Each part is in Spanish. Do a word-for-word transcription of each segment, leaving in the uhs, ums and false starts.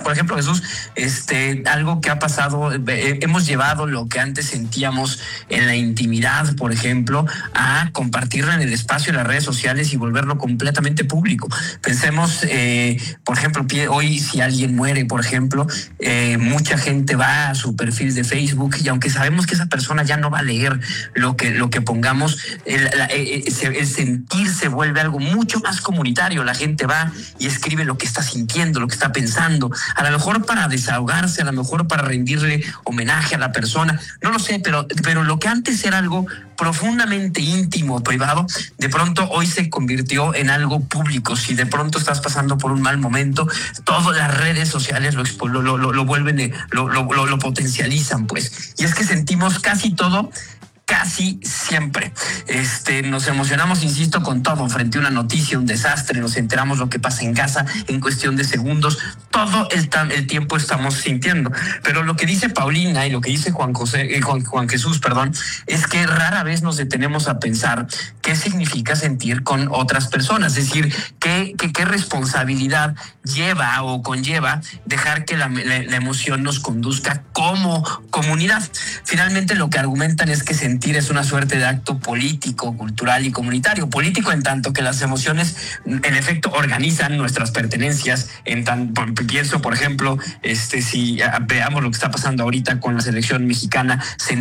por ejemplo, Jesús, este, algo que ha pasado, eh, hemos llevado lo que antes sentíamos en la intimidad, por ejemplo, a compartirlo en el espacio de las redes sociales y volverlo completamente público. Pensemos, eh, por ejemplo, hoy si alguien muere, por ejemplo, eh, mucha gente va a su perfil de Facebook y aunque sabemos que esa persona ya no va a leer lo que, lo que pongamos, el, la, el, el sentir se vuelve algo mucho más comunitario. La gente va y escribe lo que está sintiendo, lo que está pensando, a lo mejor para desahogarse, a lo mejor para rendirle homenaje a la persona, no lo sé, pero, pero lo que antes era algo profundamente íntimo, privado, de pronto hoy se convirtió en algo público. Si de pronto estás pasando por un mal momento, todas las redes sociales lo, lo, lo, lo vuelven, lo, lo, lo, lo potencializan, pues. Y es que sentimos casi todo, casi siempre. Este, nos emocionamos, insisto, con todo, frente a una noticia, un desastre, nos enteramos lo que pasa en casa en cuestión de segundos, todo el, el tiempo estamos sintiendo. Pero lo que dice Paulina y lo que dice Juan José, eh, Juan, Juan Jesús, perdón, es que rara vez nos detenemos a pensar qué significa sentir con otras personas, es decir, qué, qué, qué responsabilidad lleva o conlleva dejar que la, la, la emoción nos conduzca como comunidad. Finalmente lo que argumentan es que sentir es una suerte de acto político, cultural y comunitario. Político en tanto que las emociones en efecto organizan nuestras pertenencias. En tan, por, pienso, por ejemplo, este, si veamos lo que está pasando ahorita con la selección mexicana,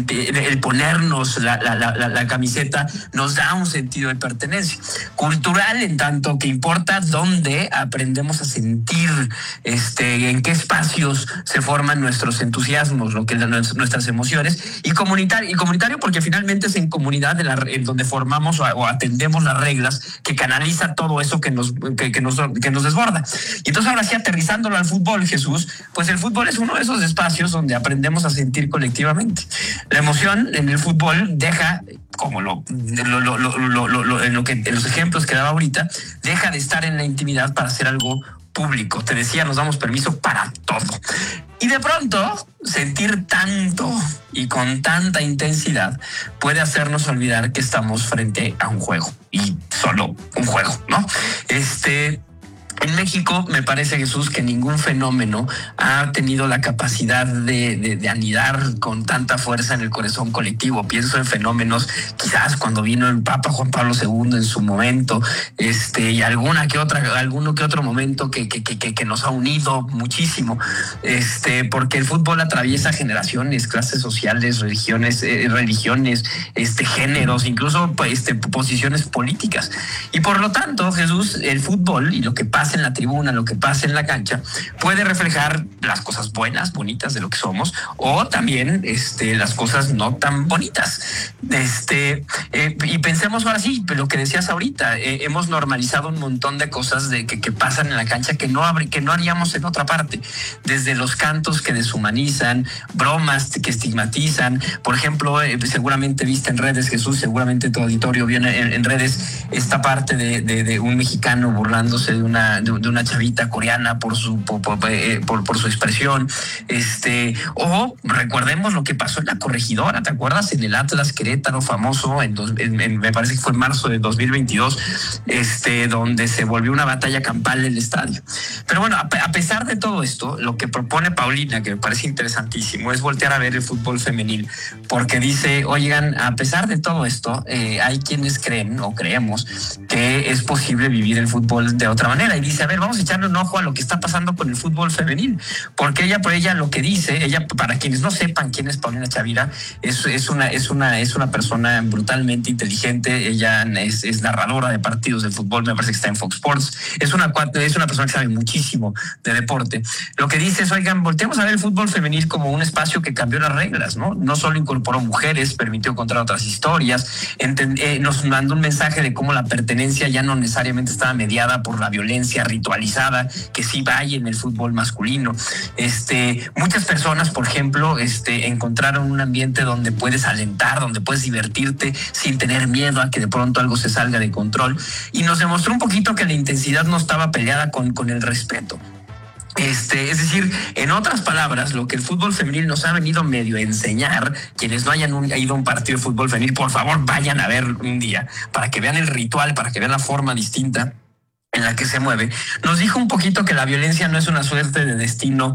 el ponernos la, la, la, la camiseta nos da un sentido de pertenencia. Cultural en tanto que importa dónde aprendemos a sentir, este, en qué espacios se forman nuestros entusiasmos, lo que nuestras emociones. Y comunitario, y comunitario porque finalmente es en comunidad de la, en donde formamos o, o atendemos las reglas que canaliza todo eso que nos, que, que, nos, que nos desborda. Y entonces ahora sí, aterrizándolo al fútbol, Jesús, pues el fútbol es uno de esos espacios donde aprendemos a sentir colectivamente. La emoción en el fútbol deja, como lo, lo, lo, lo, lo, lo, lo, en, lo que, en los ejemplos que daba ahorita, deja de estar en la intimidad para hacer algo público. Te decía, nos damos permiso para todo. Y de pronto, sentir tanto y con tanta intensidad puede hacernos olvidar que estamos frente a un juego y solo un juego, ¿no? Este... En México, me parece, Jesús, que ningún fenómeno ha tenido la capacidad de, de, de anidar con tanta fuerza en el corazón colectivo. Pienso en fenómenos, quizás cuando vino el Papa Juan Pablo segundo en su momento, este, y alguna que otra, alguno que otro momento que, que, que, que nos ha unido muchísimo, este, porque el fútbol atraviesa generaciones, clases sociales, religiones, eh, religiones, este, géneros, incluso pues, este, posiciones políticas. Y por lo tanto, Jesús, el fútbol y lo que pasa en la tribuna, lo que pasa en la cancha, puede reflejar las cosas buenas, bonitas de lo que somos, o también este, las cosas no tan bonitas. Este, eh, y pensemos ahora sí, lo que decías ahorita, eh, hemos normalizado un montón de cosas de que, que pasan en la cancha que no, que no haríamos en otra parte, desde los cantos que deshumanizan, bromas que estigmatizan. Por ejemplo, eh, seguramente viste en redes, Jesús, seguramente tu auditorio vio en, en redes esta parte de, de, de un mexicano burlándose de una De, de una chavita coreana por su por, por, por, por su expresión, este, o recordemos lo que pasó en la Corregidora, ¿te acuerdas? En el Atlas Querétaro famoso, en, dos, en, en me parece que fue en marzo de dos mil veintidós, este, donde se volvió una batalla campal en el estadio. Pero bueno, a, a pesar de todo esto, lo que propone Paulina, que me parece interesantísimo, es voltear a ver el fútbol femenil, porque dice, oigan, a pesar de todo esto, eh, hay quienes creen o creemos que es posible vivir el fútbol de otra manera. Y dice, a ver, vamos a echarle un ojo a lo que está pasando con el fútbol femenil, porque ella, por ella lo que dice, ella, para quienes no sepan quién es Paulina Chavira, es, es una, es una, es una persona brutalmente inteligente. Ella es, es narradora de partidos de fútbol, me parece que está en Fox Sports, es una, es una persona que sabe muchísimo de deporte. Lo que dice es, oigan, volteemos a ver el fútbol femenil como un espacio que cambió las reglas, ¿no? No solo incorporó mujeres, permitió contar otras historias, enten, eh, nos mandó un mensaje de cómo la pertenencia ya no necesariamente estaba mediada por la violencia ritualizada que sí hay en el fútbol masculino. Este, muchas personas, por ejemplo, este, encontraron un ambiente donde puedes alentar, donde puedes divertirte sin tener miedo a que de pronto algo se salga de control. Y nos demostró un poquito que la intensidad no estaba peleada con, con el respeto. Este, es decir, en otras palabras, lo que el fútbol femenil nos ha venido medio a enseñar, quienes no hayan un, ido a un partido de fútbol femenil, por favor vayan a ver un día, para que vean el ritual, para que vean la forma distinta en la que se mueve. Nos dijo un poquito que la violencia no es una suerte de destino